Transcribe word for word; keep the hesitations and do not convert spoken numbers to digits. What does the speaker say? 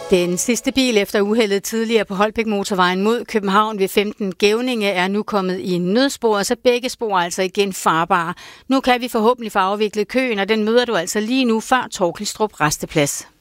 Den sidste bil efter uheldet tidligere på Holbæk Motorvejen mod København ved femten Gævninge er nu kommet i nødspor, så begge spor er altså igen farbare. Nu kan vi forhåbentlig få afviklet køen, og den møder du altså lige nu før Torkilstrup Rasteplads.